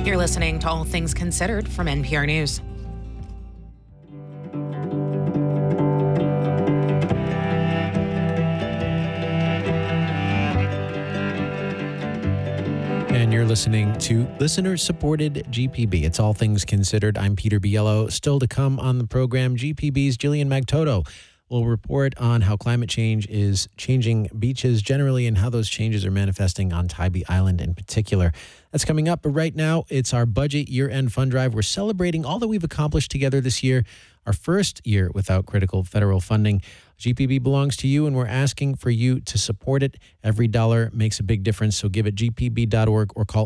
You're listening to All Things Considered from NPR News. And you're listening to listener-supported GPB. It's All Things Considered. I'm Peter Biello. Still to come on the program, GPB's Jillian Magtoto will report on how climate change is changing beaches generally and how those changes are manifesting on Tybee Island in particular. That's coming up, but right now it's our budget year-end fund drive. We're celebrating all that we've accomplished together this year, our first year without critical federal funding. GPB belongs to you, and we're asking for you to support it. Every dollar makes a big difference, so give at gpb.org or call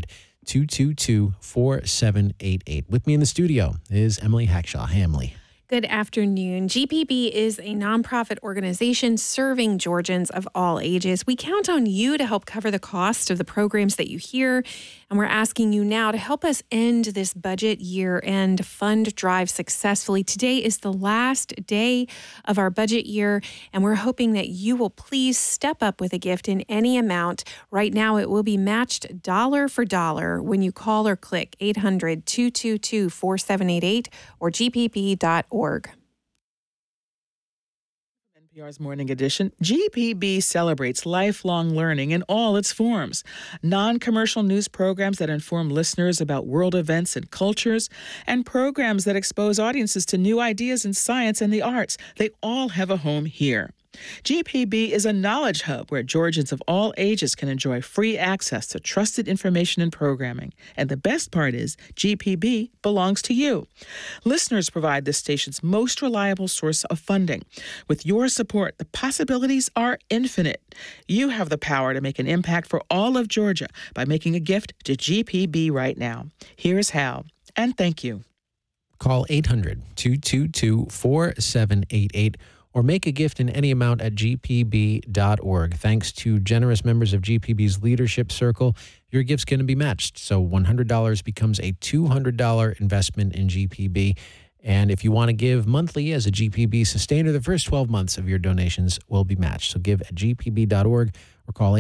800-222-4788. With me in the studio is Emily Hackshaw. Hey, Emily. Good afternoon. GPB is a nonprofit organization serving Georgians of all ages. We count on you to help cover the cost of the programs that you hear, and we're asking you now to help us end this budget year-end fund drive successfully. Today is the last day of our budget year, and we're hoping that you will please step up with a gift in any amount. Right now, it will be matched dollar for dollar when you call or click 800-222-4788 or gpb.org. NPR's Morning Edition. GPB celebrates lifelong learning in all its forms. Non-commercial news programs that inform listeners about world events and cultures, and programs that expose audiences to new ideas in science and the arts. They all have a home here. GPB is a knowledge hub where Georgians of all ages can enjoy free access to trusted information and programming. And the best part is, GPB belongs to you. Listeners provide this station's most reliable source of funding. With your support, the possibilities are infinite. You have the power to make an impact for all of Georgia by making a gift to GPB right now. Here's how, and thank you. Call 800-222-4788. or make a gift in any amount at gpb.org. Thanks to generous members of GPB's Leadership Circle, your gift's going to be matched. So $100 becomes a $200 investment in GPB. And if you want to give monthly as a GPB sustainer, the first 12 months of your donations will be matched. So give at gpb.org or call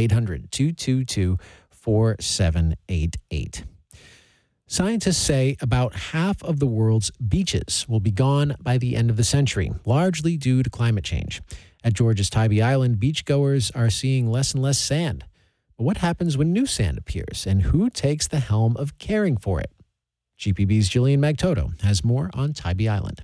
800-222-4788. Scientists say about half of the world's beaches will be gone by the end of the century, largely due to climate change. At Georgia's Tybee Island, beachgoers are seeing less and less sand. But what happens when new sand appears, and who takes the helm of caring for it? GPB's Jillian Magtoto has more on Tybee Island.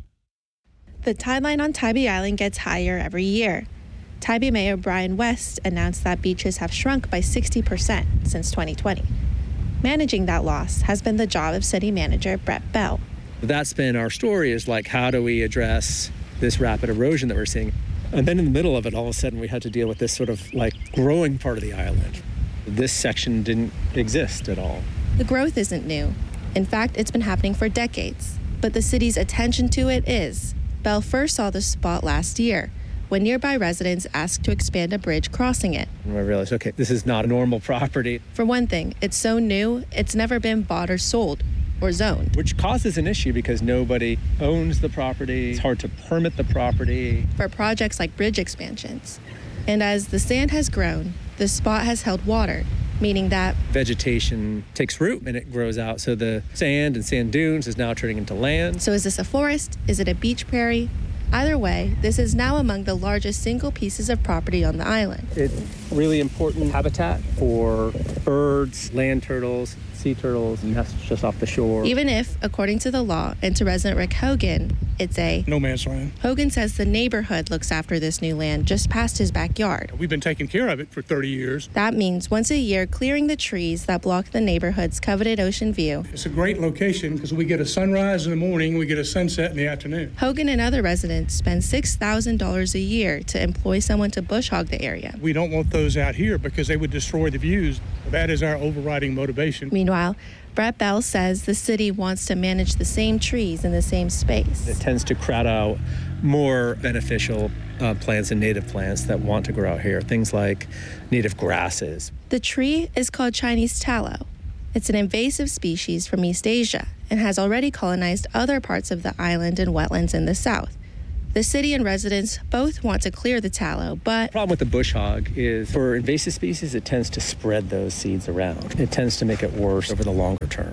The tide line on Tybee Island gets higher every year. Tybee Mayor Brian West announced that beaches have shrunk by 60% since 2020. Managing that loss has been the job of city manager Brett Bell. That's been our story, is like, how do we address this rapid erosion that we're seeing? And then in the middle of it, all of a sudden, we had to deal with this sort of like growing part of the island. This section didn't exist at all. The growth isn't new. In fact, it's been happening for decades. But the city's attention to it is. Bell first saw the spot last year, when nearby residents asked to expand a bridge crossing it. And I realized, okay, this is not a normal property. For one thing, it's so new, it's never been bought or sold or zoned. Which causes an issue because nobody owns the property. It's hard to permit the property. For projects like bridge expansions. And as the sand has grown, the spot has held water, meaning that vegetation takes root and it grows out. So the sand and sand dunes is now turning into land. So is this a forest? Is it a beach prairie? Either way, this is now among the largest single pieces of property on the island. It's really important habitat for birds, land turtles, sea turtles, nests just off the shore. Even if, according to the law and to resident Rick Hogan, it's a no man's land. Hogan says the neighborhood looks after this new land just past his backyard. We've been taking care of it for 30 years. That means once a year clearing the trees that block the neighborhood's coveted ocean view. It's a great location because we get a sunrise in the morning, we get a sunset in the afternoon. Hogan and other residents spend $6,000 a year to employ someone to bush hog the area. We don't want those out here because they would destroy the views. That is our overriding motivation. Meanwhile, Brett Bell says the city wants to manage the same trees in the same space. It tends to crowd out more beneficial plants and native plants that want to grow out here, things like native grasses. The tree is called Chinese tallow. It's an invasive species from East Asia and has already colonized other parts of the island and wetlands in the south. The city and residents both want to clear the tallow, but the problem with the bush hog is for invasive species, it tends to spread those seeds around. It tends to make it worse over the longer term.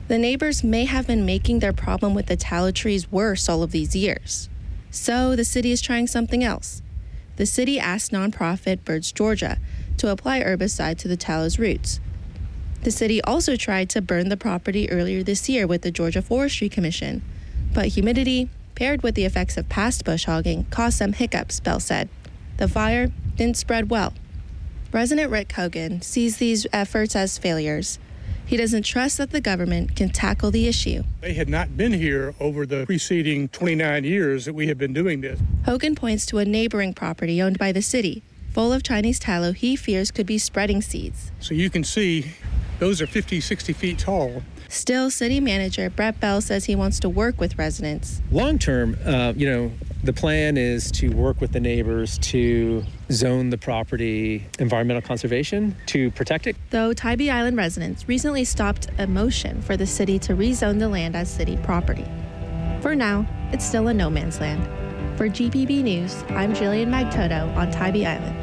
The neighbors may have been making their problem with the tallow trees worse all of these years. So the city is trying something else. The city asked nonprofit Birds Georgia to apply herbicide to the tallow's roots. The city also tried to burn the property earlier this year with the Georgia Forestry Commission, but humidity, paired with the effects of past bush hogging, caused some hiccups, Bell said. The fire didn't spread well. Resident Rick Hogan sees these efforts as failures. He doesn't trust that the government can tackle the issue. They had not been here over the preceding 29 years that we have been doing this. Hogan points to a neighboring property owned by the city, full of Chinese tallow he fears could be spreading seeds. So you can see those are 50, 60 feet tall. Still, city manager Brett Bell says he wants to work with residents. Long term, the plan is to work with the neighbors to zone the property environmental conservation to protect it. Though Tybee Island residents recently stopped a motion for the city to rezone the land as city property. For now, it's still a no man's land. For GPB News, I'm Jillian Magtoto on Tybee Island.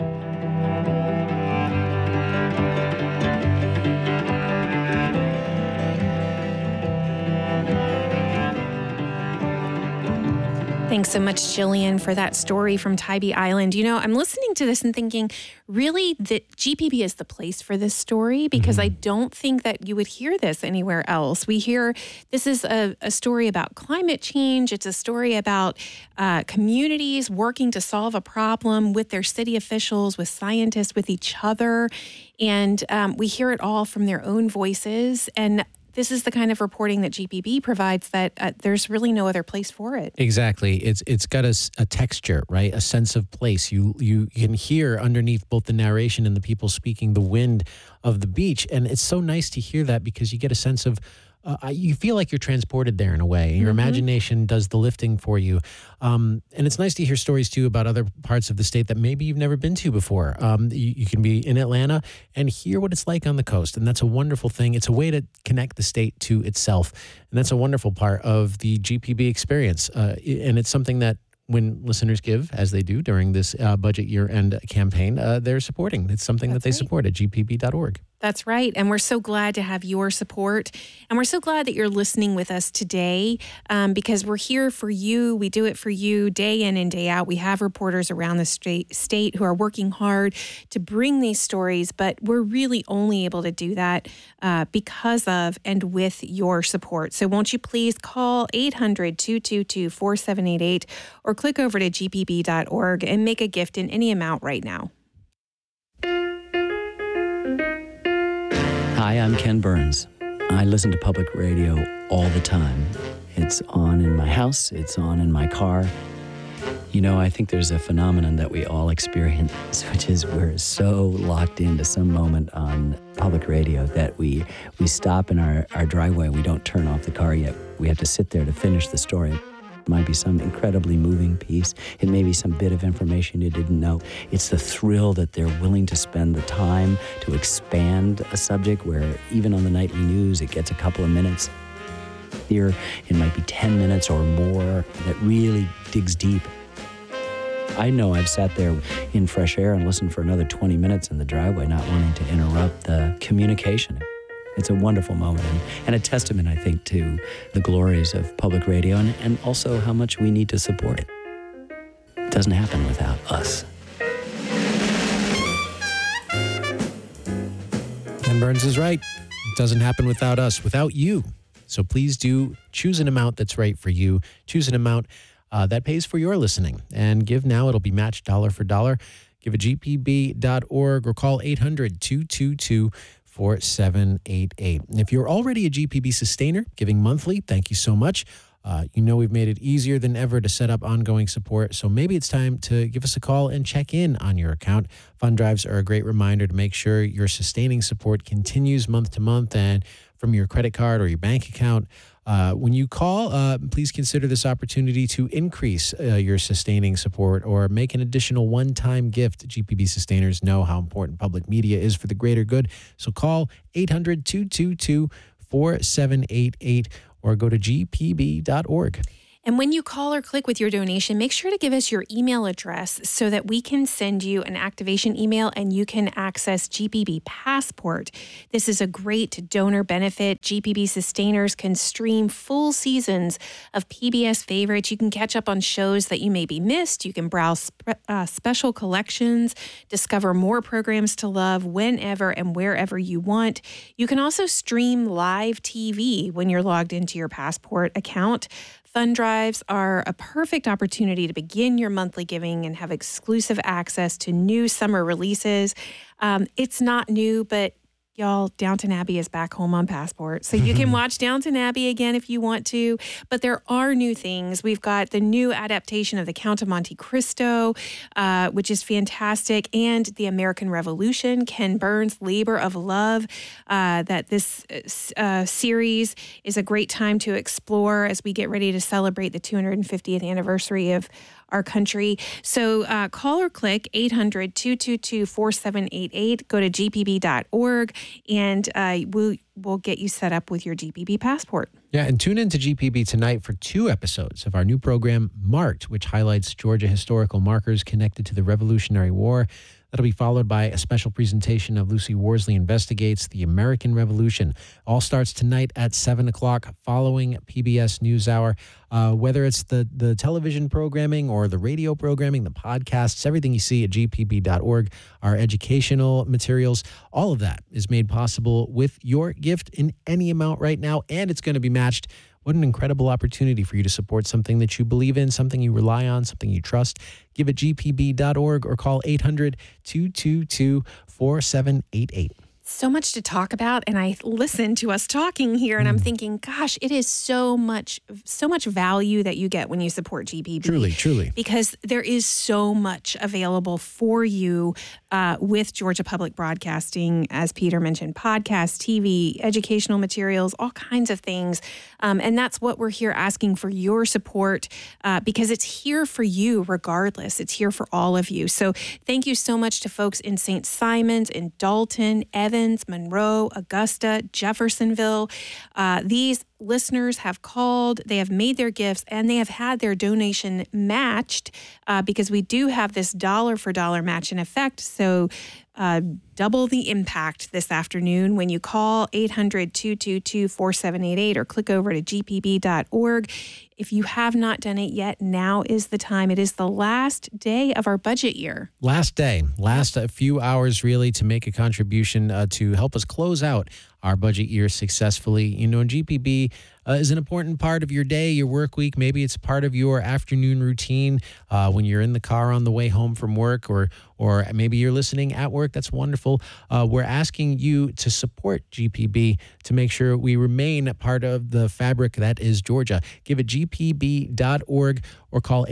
Thanks so much, Jillian, for that story from Tybee Island. You know, I'm listening to this and thinking, really, that GPB is the place for this story, because I don't think that you would hear this anywhere else. We hear this is a story about climate change. It's a story about communities working to solve a problem with their city officials, with scientists, with each other. And we hear it all from their own voices. And this is the kind of reporting that GPB provides that there's really no other place for it. Exactly. It's got a texture, right? A sense of place. You can hear underneath both the narration and the people speaking the wind of the beach. And it's so nice to hear that, because you get a sense of, you feel like you're transported there in a way. Your imagination does the lifting for you. And it's nice to hear stories, too, about other parts of the state that maybe you've never been to before. You can be in Atlanta and hear what it's like on the coast. And that's a wonderful thing. It's a way to connect the state to itself. And that's a wonderful part of the GPB experience. And it's something that when listeners give, as they do during this budget year-end campaign, they're supporting. It's something that they support at gpb.org. That's right. And we're so glad to have your support. And we're so glad that you're listening with us today, because we're here for you. We do it for you day in and day out. We have reporters around the state who are working hard to bring these stories, but we're really only able to do that because of and with your support. So won't you please call 800-222-4788 or click over to gpb.org and make a gift in any amount right now. Hi, I'm Ken Burns. I listen to public radio all the time. It's on in my house, it's on in my car. You know, I think there's a phenomenon that we all experience, which is we're so locked into some moment on public radio that we stop in our driveway. We don't turn off the car yet. We have to sit there to finish the story. It might be some incredibly moving piece. It may be some bit of information you didn't know. It's the thrill that they're willing to spend the time to expand a subject where even on the nightly news, it gets a couple of minutes. Here, it might be 10 minutes or more that really digs deep. I know I've sat there in fresh air and listened for another 20 minutes in the driveway, not wanting to interrupt the communication. It's a wonderful moment and a testament, I think, to the glories of public radio and also how much we need to support it. It doesn't happen without us. Ken Burns is right. It doesn't happen without us, without you. So please do choose an amount that's right for you. Choose an amount that pays for your listening. And give now. It'll be matched dollar for dollar. Give at gpb.org or call 800-222-4788. And if you're already a GPB sustainer, giving monthly, thank you so much. You know we've made it easier than ever to set up ongoing support, so maybe it's time to give us a call and check in on your account. Fund drives are a great reminder to make sure your sustaining support continues month to month and from your credit card or your bank account. When you call, please consider this opportunity to increase your sustaining support or make an additional one-time gift. GPB sustainers know how important public media is for the greater good, so call 800-222-4788 or go to gpb.org. And when you call or click with your donation, make sure to give us your email address so that we can send you an activation email and you can access GPB Passport. This is a great donor benefit. GPB sustainers can stream full seasons of PBS favorites. You can catch up on shows that you maybe missed. You can browse special collections, discover more programs to love whenever and wherever you want. You can also stream live TV when you're logged into your Passport account. Fund drives are a perfect opportunity to begin your monthly giving and have exclusive access to new summer releases. It's not new, but y'all, Downton Abbey is back home on Passport. So you can watch Downton Abbey again if you want to. But there are new things. We've got the new adaptation of The Count of Monte Cristo, which is fantastic, and The American Revolution, Ken Burns' labor of love. That this series is a great time to explore as we get ready to celebrate the 250th anniversary of our country. So call or click 800-222-4788. Go to gpb.org and we'll get you set up with your GPB Passport. Yeah, and tune in to GPB tonight for 2 episodes of our new program, Marked, which highlights Georgia historical markers connected to the Revolutionary War. That'll be followed by a special presentation of Lucy Worsley Investigates the American Revolution. All starts tonight at 7 o'clock following PBS NewsHour. Whether it's the television programming or the radio programming, the podcasts, everything you see at gpb.org, our educational materials, all of that is made possible with your gift in any amount right now, and it's going to be matched. What an incredible opportunity for you to support something that you believe in, something you rely on, something you trust. Give at gpb.org or call 800-222-4788. So much to talk about, and I listen to us talking here, and I'm thinking, gosh, it is so much value that you get when you support GPB. Truly. Because there is so much available for you with Georgia Public Broadcasting, as Peter mentioned, podcasts, TV, educational materials, all kinds of things. And that's what we're here asking for your support, because it's here for you regardless. It's here for all of you. So thank you so much to folks in St. Simons, in Dalton, Evans, Monroe, Augusta, Jeffersonville. These listeners have called, they have made their gifts, and they have had their donation matched because we do have this dollar-for-dollar match in effect. So double the impact this afternoon when you call 800-222-4788 or click over to gpb.org. If you have not done it yet, now is the time. It is the last day of our budget year. Last day, last a few hours really to make a contribution to help us close out our budget year successfully. You know, GPB is an important part of your day, your work week. Maybe it's part of your afternoon routine when you're in the car on the way home from work, or maybe you're listening at work. That's wonderful. We're asking you to support GPB to make sure we remain part of the fabric that is Georgia. Give it gpb.org or call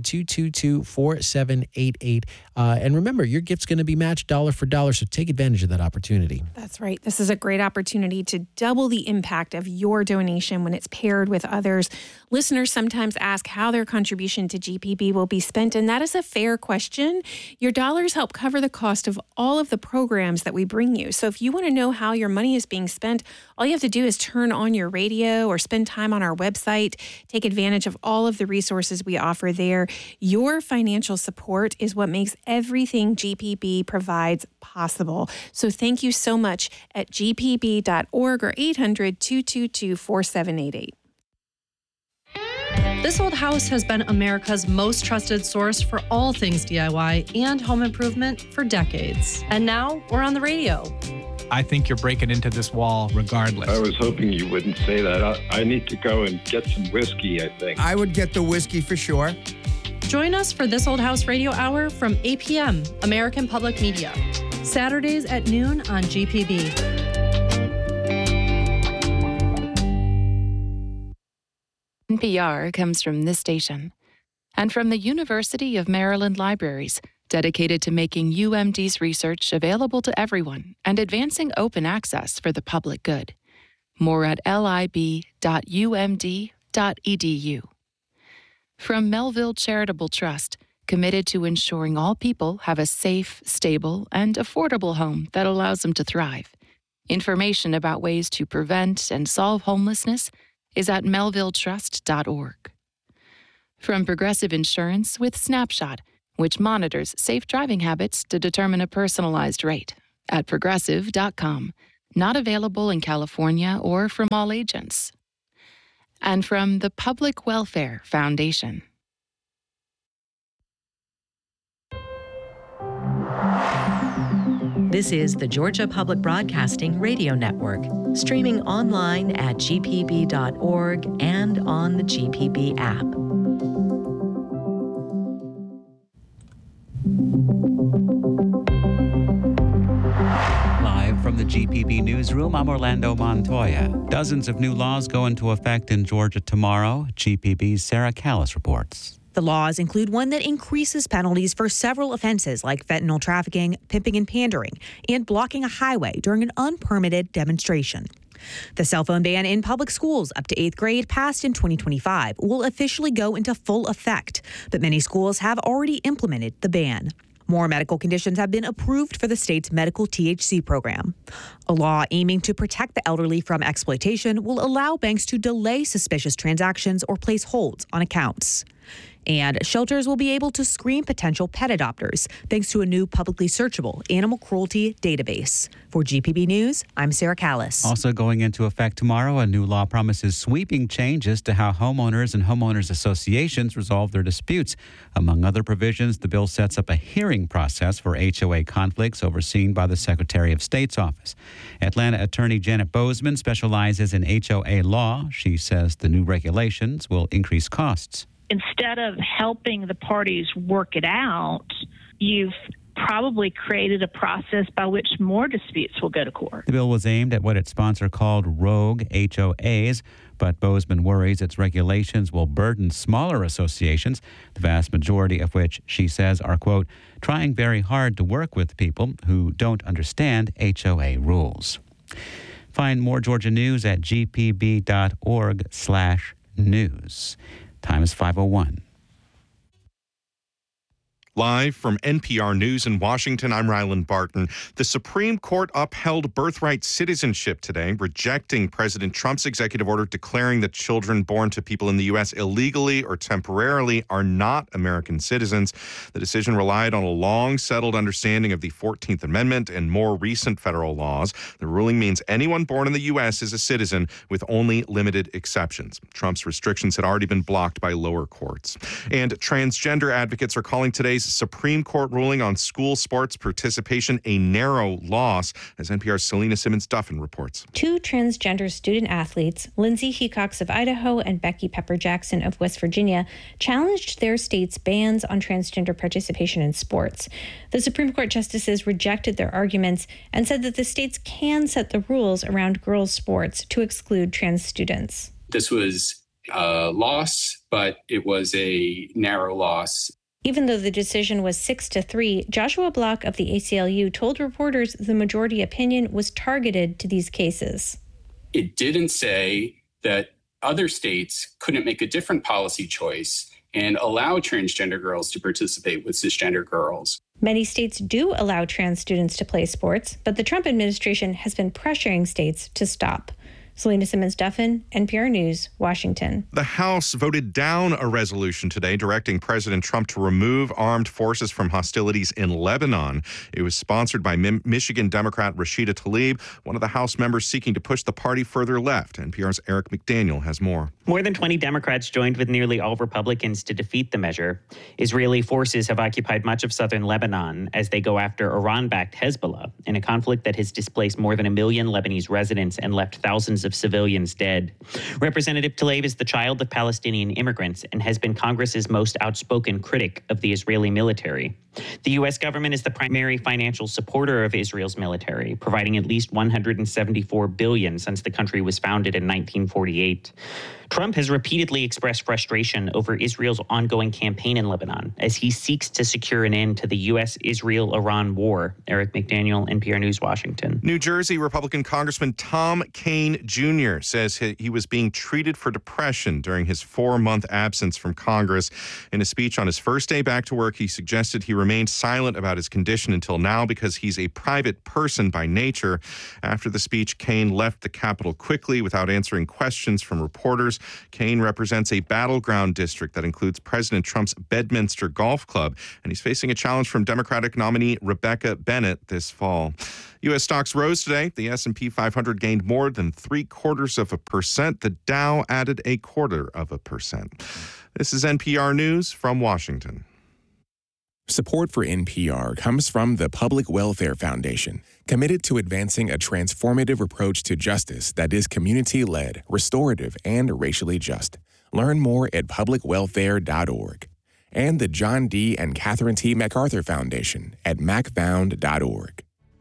800-222-4788. And remember, your gift's going to be matched dollar for dollar, so take advantage of that opportunity. That's right. This is a great opportunity to double the impact of your donation when it's paired with others. Listeners sometimes ask how their contribution to GPB will be spent, and that is a fair question. Your dollars help cover the cost of all of the programs that we bring you. So if you want to know how your money is being spent, all you have to do is turn on your radio or spend time on our website. Take advantage of all of the resources we offer there. Your financial support is what makes everything GPB provides possible. So thank you so much at gpb.org or 800-222-4788. This Old House has been America's most trusted source for all things DIY and home improvement for decades. And now we're on the radio. I think you're breaking into this wall regardless. I was hoping you wouldn't say that. I need to go and get some whiskey, I think. I would get the whiskey for sure. Join us for This Old House Radio Hour from 8 p.m. American Public Media. Saturdays at noon on GPB. NPR comes from this station and from the University of Maryland Libraries, dedicated to making UMD's research available to everyone and advancing open access for the public good. More at lib.umd.edu. From Melville Charitable Trust, committed to ensuring all people have a safe, stable, and affordable home that allows them to thrive. Information about ways to prevent and solve homelessness is at melvilletrust.org. From Progressive Insurance with Snapshot, which monitors safe driving habits to determine a personalized rate at progressive.com. Not available in California or from all agents. And from the Public Welfare Foundation. This is the Georgia Public Broadcasting Radio Network, streaming online at gpb.org and on the GPB app. Live from the GPB newsroom, I'm Orlando Montoya. Dozens of new laws go into effect in Georgia tomorrow. GPB's Sarah Callis reports. The laws include one that increases penalties for several offenses like fentanyl trafficking, pimping and pandering, and blocking a highway during an unpermitted demonstration. The cell phone ban in public schools up to 8th grade, passed in 2025, will officially go into full effect, but many schools have already implemented the ban. More medical conditions have been approved for the state's medical THC program. A law aiming to protect the elderly from exploitation will allow banks to delay suspicious transactions or place holds on accounts. And shelters will be able to screen potential pet adopters thanks to a new publicly searchable animal cruelty database. For GPB News, I'm Sarah Callis. Also going into effect tomorrow, a new law promises sweeping changes to how homeowners and homeowners associations resolve their disputes. Among other provisions, the bill sets up a hearing process for HOA conflicts overseen by the Secretary of State's office. Atlanta attorney Janet Bozeman specializes in HOA law. She says the new regulations will increase costs. Instead of helping the parties work it out, you've probably created a process by which more disputes will go to court. The bill was aimed at what its sponsor called rogue HOAs, but Bozeman worries its regulations will burden smaller associations, the vast majority of which, she says, are, quote, trying very hard to work with people who don't understand HOA rules. Find more Georgia news at gpb.org/news. Time is 5:01. Live from NPR News in Washington, I'm Ryland Barton. The Supreme Court upheld birthright citizenship today, rejecting President Trump's executive order declaring that children born to people in the U.S. illegally or temporarily are not American citizens. The decision relied on a long-settled understanding of the 14th Amendment and more recent federal laws. The ruling means anyone born in the U.S. is a citizen with only limited exceptions. Trump's restrictions had already been blocked by lower courts. And transgender advocates are calling today's Supreme Court ruling on school sports participation a narrow loss, as NPR's Selena Simmons-Duffin reports. Two transgender student athletes, Lindsay Hecox of Idaho and Becky Pepper Jackson of West Virginia, challenged their state's bans on transgender participation in sports. The Supreme Court justices rejected their arguments and said that the states can set the rules around girls' sports to exclude trans students. This was a loss, but it was a narrow loss. Even though the decision was 6-3, Joshua Block of the ACLU told reporters the majority opinion was targeted to these cases. It didn't say that other states couldn't make a different policy choice and allow transgender girls to participate with cisgender girls. Many states do allow trans students to play sports, but the Trump administration has been pressuring states to stop. Selena Simmons-Duffin, NPR News, Washington. The House voted down a resolution today directing President Trump to remove armed forces from hostilities in Lebanon. It was sponsored by Michigan Democrat Rashida Tlaib, one of the House members seeking to push the party further left. NPR's Eric McDaniel has more. More than 20 Democrats joined with nearly all Republicans to defeat the measure. Israeli forces have occupied much of southern Lebanon as they go after Iran-backed Hezbollah in a conflict that has displaced more than 1 million Lebanese residents and left thousands of civilians dead. Representative Tlaib is the child of Palestinian immigrants and has been Congress's most outspoken critic of the Israeli military. The U.S. government is the primary financial supporter of Israel's military, providing at least $174 billion since the country was founded in 1948. Trump has repeatedly expressed frustration over Israel's ongoing campaign in Lebanon as he seeks to secure an end to the U.S.-Israel-Iran war. Eric McDaniel, NPR News, Washington. New Jersey Republican Congressman Tom Kean Jr. says he was being treated for depression during his 4-month absence from Congress. In a speech on his first day back to work, he suggested he remained silent about his condition until now because he's a private person by nature. After the speech, Kaine left the Capitol quickly without answering questions from reporters. Kaine represents a battleground district that includes President Trump's Bedminster Golf Club, and he's facing a challenge from Democratic nominee Rebecca Bennett this fall. U.S. stocks rose today. The S&P 500 gained more than 0.75%. The Dow added 0.25%. This is NPR News from Washington. Support for NPR comes from the Public Welfare Foundation, committed to advancing a transformative approach to justice that is community-led, restorative, and racially just. Learn more at publicwelfare.org. And the John D. and Catherine T. MacArthur Foundation at macfound.org.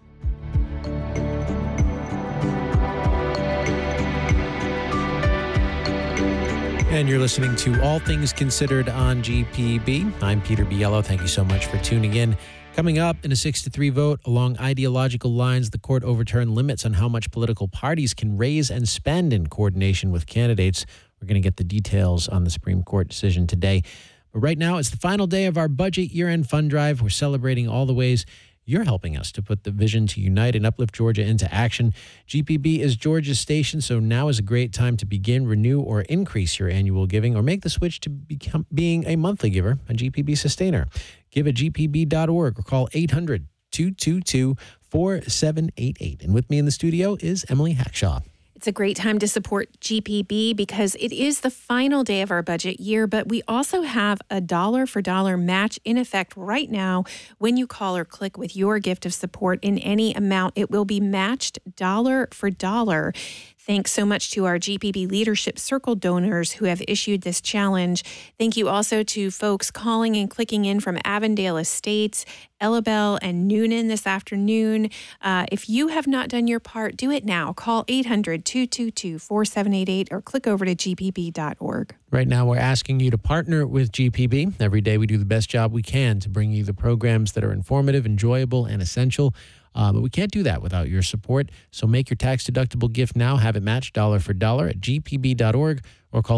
And you're listening to All Things Considered on GPB. I'm Peter Biello. Thank you so much for tuning in. Coming up in a 6-3 vote along ideological lines, the court overturned limits on how much political parties can raise and spend in coordination with candidates. We're going to get the details on the Supreme Court decision today. But right now, it's the final day of our budget year-end fund drive. We're celebrating all the ways you're helping us to put the vision to unite and uplift Georgia into action. GPB is Georgia's station, so now is a great time to begin, renew, or increase your annual giving, or make the switch to being a monthly giver, a GPB sustainer. Give at gpb.org or call 800-222-4788. And with me in the studio is Emily Hackshaw. It's a great time to support GPB because it is the final day of our budget year, but we also have a dollar-for-dollar match in effect right now. When you call or click with your gift of support in any amount, it will be matched dollar for dollar. Thanks so much to our GPB Leadership Circle donors who have issued this challenge. Thank you also to folks calling and clicking in from Avondale Estates, Ellabelle, and Noonan this afternoon. If you have not done your part, do it now. Call 800-222-4788 or click over to gpb.org. Right now, we're asking you to partner with GPB. Every day, we do the best job we can to bring you the programs that are informative, enjoyable, and essential. But we can't do that without your support. So make your tax-deductible gift now. Have it matched dollar for dollar at gpb.org or call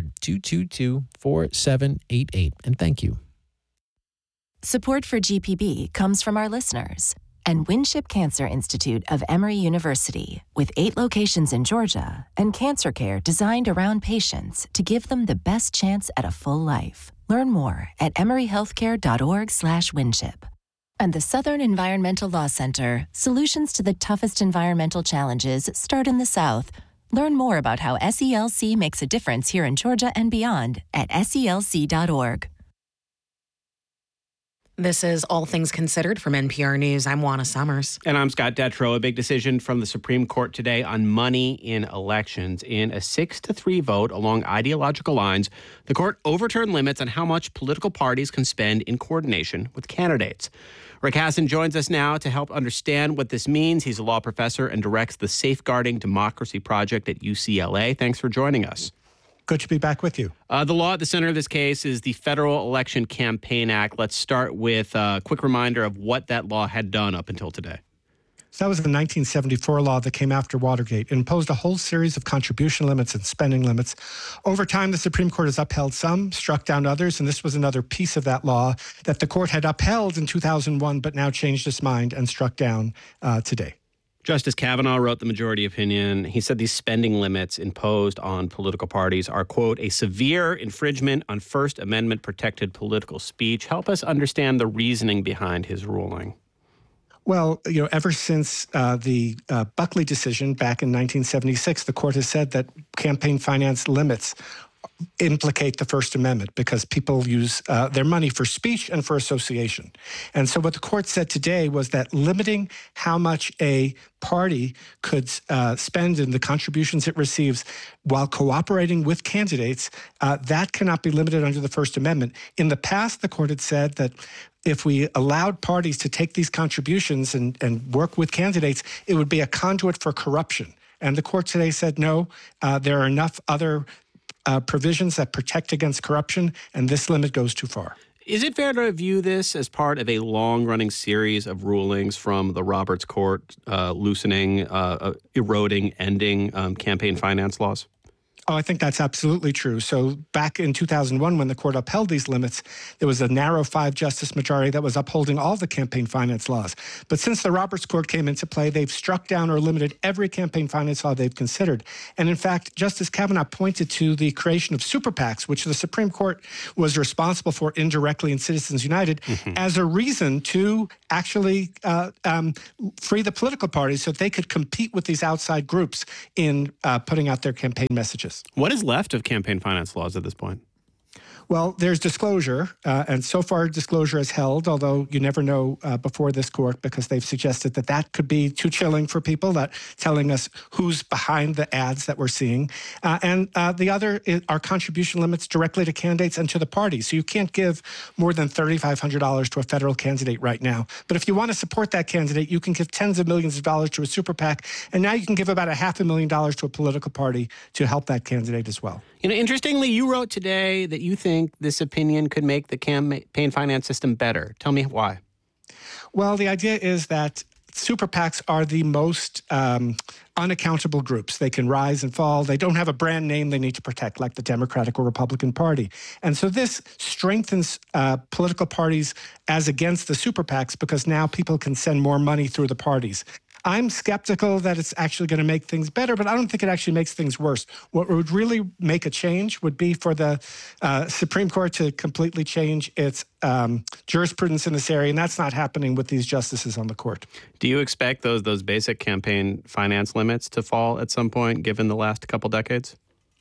800-222-4788. And thank you. Support for GPB comes from our listeners and Winship Cancer Institute of Emory University, with 8 locations in Georgia and cancer care designed around patients to give them the best chance at a full life. Learn more at emoryhealthcare.org/Winship. And the Southern Environmental Law Center, solutions to the toughest environmental challenges start in the South. Learn more about how SELC makes a difference here in Georgia and beyond at SELC.org. This is All Things Considered from NPR News. I'm Juana Summers. And I'm Scott Detrow. A big decision from the Supreme Court today on money in elections. In a 6-3 vote along ideological lines, the court overturned limits on how much political parties can spend in coordination with candidates. Rick Hasen joins us now to help understand what this means. He's a law professor and directs the Safeguarding Democracy Project at UCLA. Thanks for joining us. Good to be back with you. The law at the center of this case is the Federal Election Campaign Act. Let's start with a quick reminder of what that law had done up until today. So that was the 1974 law that came after Watergate. It imposed a whole series of contribution limits and spending limits. Over time, the Supreme Court has upheld some, struck down others, and this was another piece of that law that the court had upheld in 2001, but now changed its mind and struck down today. Justice Kavanaugh wrote the majority opinion. He said these spending limits imposed on political parties are, quote, a severe infringement on First Amendment protected political speech. Help us understand the reasoning behind his ruling. Well, ever since the Buckley decision back in 1976, the court has said that campaign finance limits implicate the First Amendment because people use their money for speech and for association. And so what the court said today was that limiting how much a party could spend in the contributions it receives while cooperating with candidates, that cannot be limited under the First Amendment. In the past, the court had said that if we allowed parties to take these contributions and work with candidates, it would be a conduit for corruption. And the court today said, no, there are enough other provisions that protect against corruption, and this limit goes too far. Is it fair to view this as part of a long-running series of rulings from the Roberts Court loosening, eroding, ending campaign finance laws? Oh, I think that's absolutely true. So back in 2001, when the court upheld these limits, there was a narrow 5-justice majority that was upholding all the campaign finance laws. But since the Roberts Court came into play, they've struck down or limited every campaign finance law they've considered. And in fact, Justice Kavanaugh pointed to the creation of super PACs, which the Supreme Court was responsible for indirectly in Citizens United, as a reason to actually free the political parties so that they could compete with these outside groups in putting out their campaign messages. What is left of campaign finance laws at this point? Well, there's disclosure, and so far disclosure is held, although you never know before this court because they've suggested that that could be too chilling for people, that telling us who's behind the ads that we're seeing. And the other are contribution limits directly to candidates and to the party. So you can't give more than $3,500 to a federal candidate right now. But if you want to support that candidate, you can give tens of millions of dollars to a super PAC, and now you can give about $500,000 to a political party to help that candidate as well. You know, interestingly, you wrote today that you think this opinion could make the campaign finance system better. Tell me why. Well, the idea is that super PACs are the most unaccountable groups. They can rise and fall. They don't have a brand name they need to protect, like the Democratic or Republican Party. And so this strengthens political parties as against the super PACs because now people can send more money through the parties. I'm skeptical that it's actually going to make things better, but I don't think it actually makes things worse. What would really make a change would be for the Supreme Court to completely change its jurisprudence in this area, and that's not happening with these justices on the court. Do you expect those basic campaign finance limits to fall at some point, given the last couple decades?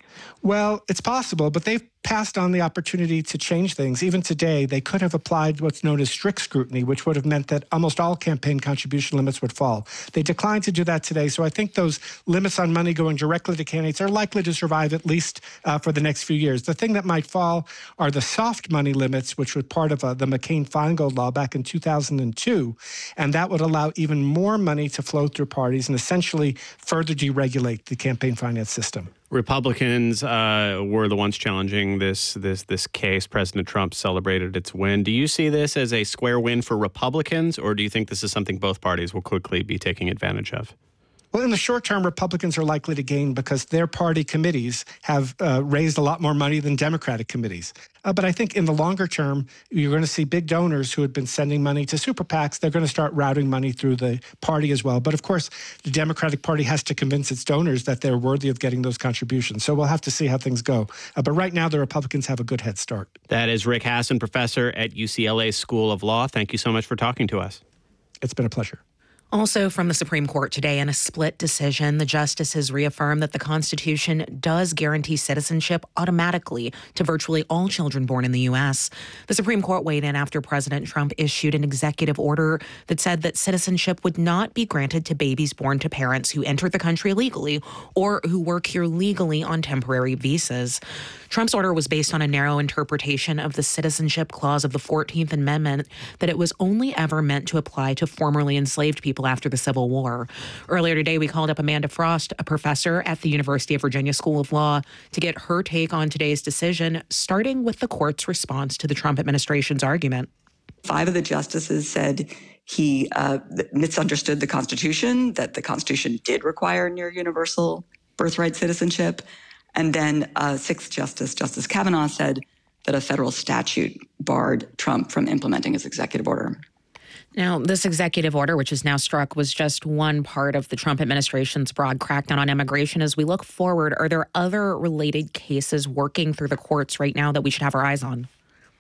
Well, it's possible, but they've passed on the opportunity to change things. Even today, they could have applied what's known as strict scrutiny, which would have meant that almost all campaign contribution limits would fall. They declined to do that today, so I think those limits on money going directly to candidates are likely to survive at least for the next few years. The thing that might fall are the soft money limits, which were part of the McCain-Feingold law back in 2002, and that would allow even more money to flow through parties and essentially further deregulate the campaign finance system. Republicans were the ones challenging this case. President Trump celebrated its win. Do you see this as a square win for Republicans, or do you think this is something both parties will quickly be taking advantage of? Well, in the short term, Republicans are likely to gain because their party committees have raised a lot more money than Democratic committees. But I think in the longer term, you're going to see big donors who had been sending money to super PACs. They're going to start routing money through the party as well. But of course, the Democratic Party has to convince its donors that they're worthy of getting those contributions. So we'll have to see how things go. But right now, the Republicans have a good head start. That is Rick Hasen, professor at UCLA School of Law. Thank you so much for talking to us. It's been a pleasure. Also from the Supreme Court today, in a split decision, the justices reaffirmed that the Constitution does guarantee citizenship automatically to virtually all children born in the U.S. The Supreme Court weighed in after President Trump issued an executive order that said that citizenship would not be granted to babies born to parents who entered the country illegally or who work here legally on temporary visas. Trump's order was based on a narrow interpretation of the citizenship clause of the 14th Amendment that it was only ever meant to apply to formerly enslaved people after the Civil War. Earlier today, we called up Amanda Frost, a professor at the University of Virginia School of Law, to get her take on today's decision, starting with the court's response to the Trump administration's argument. 5 of the justices said he misunderstood the Constitution, that the Constitution did require near universal birthright citizenship. And then 6th Justice, Justice Kavanaugh, said that a federal statute barred Trump from implementing his executive order. Now, this executive order, which is now struck, was just one part of the Trump administration's broad crackdown on immigration. As we look forward, are there other related cases working through the courts right now that we should have our eyes on?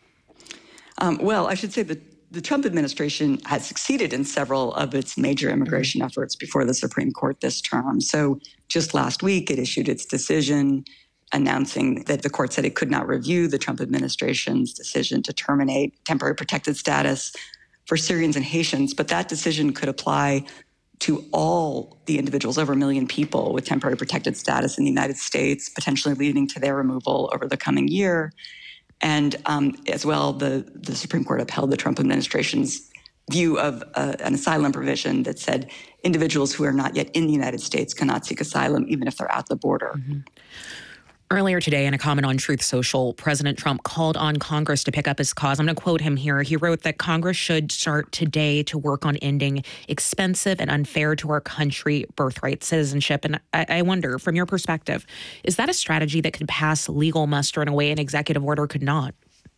Well, I should say that the Trump administration has succeeded in several of its major immigration efforts before the Supreme Court this term. So just last week, it issued its decision announcing that the court said it could not review the Trump administration's decision to terminate temporary protected status for Syrians and Haitians, but that decision could apply to all the individuals, over 1 million people with temporary protected status in the United States, potentially leading to their removal over the coming year. And as well, the Supreme Court upheld the Trump administration's view of an asylum provision that said individuals who are not yet in the United States cannot seek asylum, even if they're at the border. Mm-hmm. Earlier today, in a comment on Truth Social, President Trump called on Congress to pick up his cause. I'm going to quote him here. He wrote that Congress should start today to work on ending expensive and unfair to our country birthright citizenship. And I wonder, from your perspective, is that a strategy that could pass legal muster in a way an executive order could not?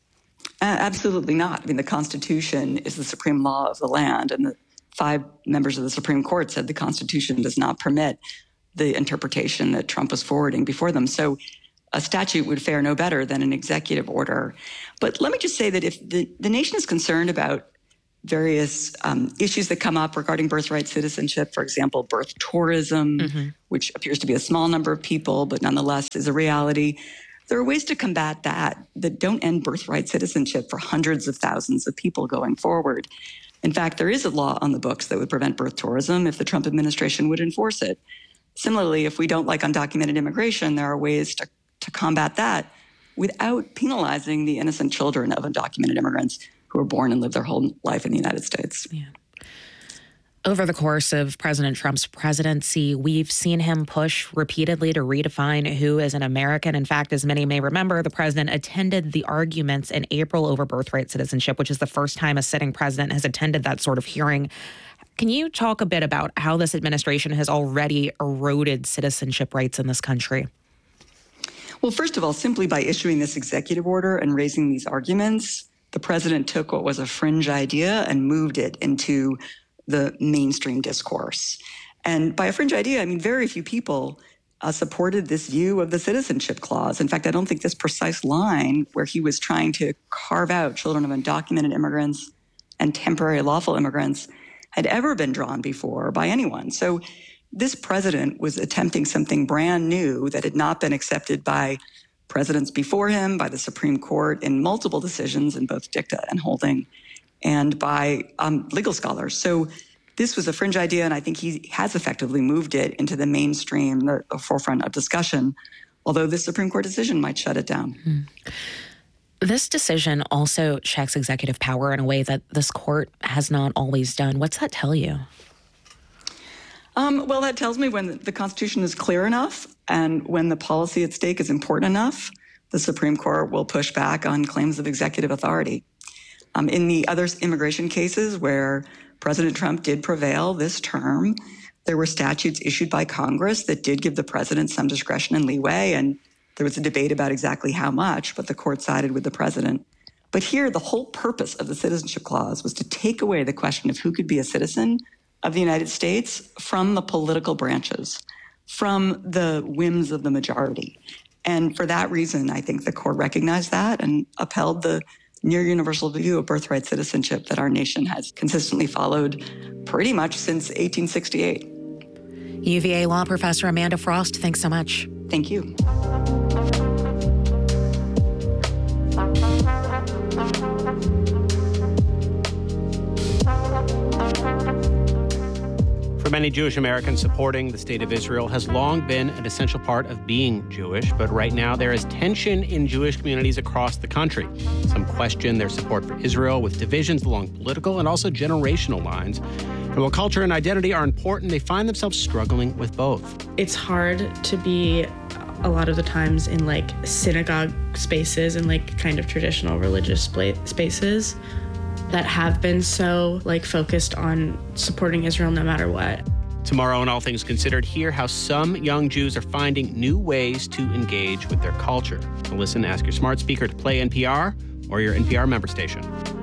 Absolutely not. I mean, the Constitution is the supreme law of the land, and the 5 members of the Supreme Court said the Constitution does not permit the interpretation that Trump was forwarding before them. So a statute would fare no better than an executive order. But let me just say that if the nation is concerned about various issues that come up regarding birthright citizenship, for example, birth tourism, which appears to be a small number of people, but nonetheless is a reality, there are ways to combat that don't end birthright citizenship for hundreds of thousands of people going forward. In fact, there is a law on the books that would prevent birth tourism if the Trump administration would enforce it. Similarly, if we don't like undocumented immigration, there are ways to combat that without penalizing the innocent children of undocumented immigrants who are born and live their whole life in the United States. Yeah. Over the course of President Trump's presidency, we've seen him push repeatedly to redefine who is an American. In fact, as many may remember, the president attended the arguments in April over birthright citizenship, which is the first time a sitting president has attended that sort of hearing. Can you talk a bit about how this administration has already eroded citizenship rights in this country? Well, first of all, simply by issuing this executive order and raising these arguments, the president took what was a fringe idea and moved it into the mainstream discourse. And by a fringe idea, I mean very few people supported this view of the citizenship clause. In fact, I don't think this precise line where he was trying to carve out children of undocumented immigrants and temporary lawful immigrants had ever been drawn before by anyone. So this president was attempting something brand new that had not been accepted by presidents before him, by the Supreme Court in multiple decisions in both dicta and holding, and by legal scholars. So this was a fringe idea, and I think he has effectively moved it into the mainstream, the forefront of discussion, although this Supreme Court decision might shut it down. This decision also checks executive power in a way that this court has not always done. What's that tell you? Well, that tells me when the Constitution is clear enough and when the policy at stake is important enough, the Supreme Court will push back on claims of executive authority. In the other immigration cases where President Trump did prevail this term, there were statutes issued by Congress that did give the president some discretion and leeway, and there was a debate about exactly how much, but the court sided with the president. But here, the whole purpose of the Citizenship Clause was to take away the question of who could be a citizen of the United States from the political branches, from the whims of the majority. And for that reason, I think the court recognized that and upheld the near universal view of birthright citizenship that our nation has consistently followed pretty much since 1868. UVA law professor Amanda Frost, thanks so much. Thank you. For many Jewish Americans, supporting the state of Israel has long been an essential part of being Jewish, but right now there is tension in Jewish communities across the country. Some question their support for Israel with divisions along political and also generational lines. And while culture and identity are important, they find themselves struggling with both. It's hard to be a lot of the times in like synagogue spaces and like kind of traditional religious spaces that have been so like focused on supporting Israel no matter what. Tomorrow on All Things Considered, hear how some young Jews are finding new ways to engage with their culture. To listen, ask your smart speaker to play NPR or your NPR member station.